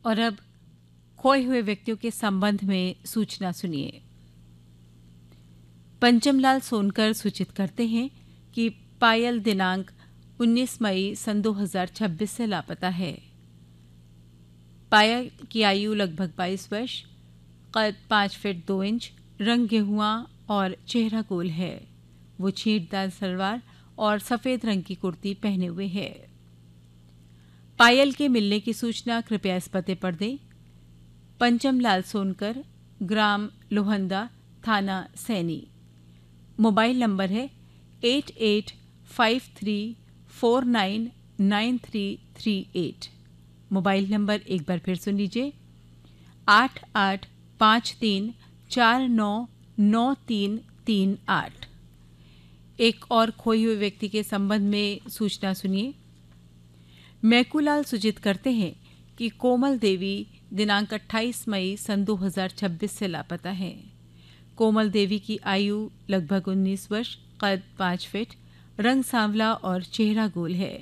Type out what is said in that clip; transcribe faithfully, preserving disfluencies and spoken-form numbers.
और अब खोए हुए व्यक्तियों के संबंध में सूचना सुनिए। पंचमलाल सोनकर सूचित करते हैं कि पायल दिनांक उन्नीस मई सन दो हज़ार छब्बीस से लापता है। पायल की आयु लगभग बाईस वर्ष, कद पाँच फीट दो इंच, रंग गेहुआ और चेहरा गोल है। वो छींटदार सलवार और सफेद रंग की कुर्ती पहने हुए है। पायल के मिलने की सूचना कृपया इस पते पर दें। पंचमलाल सोनकर, ग्राम लोहंदा, थाना सैनी। मोबाइल नंबर है eight eight five three four nine nine three three eight. Mobile number एक बार फिर सुन लीजिए, आठ आठ पाँच तीन चार नौ नौ तीन तीन आठ। एक और खोए हुए व्यक्ति के संबंध में सूचना सुनिए। मैकूलाल सूचित करते हैं कि कोमल देवी दिनांक अट्ठाईस मई सन दो हज़ार छब्बीस से लापता है। कोमल देवी की आयु लगभग उन्नीस वर्ष, कद पाँच फीट, रंग सांवला और चेहरा गोल है।